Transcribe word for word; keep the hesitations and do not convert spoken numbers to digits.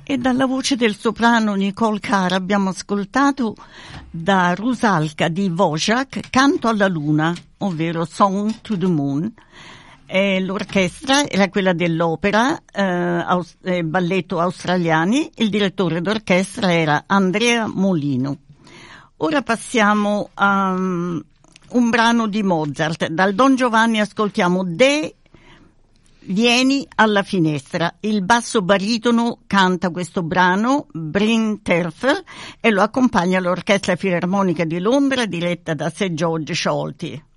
E dalla voce del soprano Nicole Carr abbiamo ascoltato da Rusalka di Dvořák Canto alla Luna, ovvero Song to the Moon. E l'orchestra era quella dell'opera eh, aus- eh, balletto australiani, il direttore d'orchestra era Andrea Molino. Ora passiamo a um, un brano di Mozart. Dal Don Giovanni ascoltiamo De Vieni alla finestra. Il basso baritono canta questo brano, Bryn Terfel, e lo accompagna l'Orchestra Filarmonica di Londra diretta da Sir George Scholti.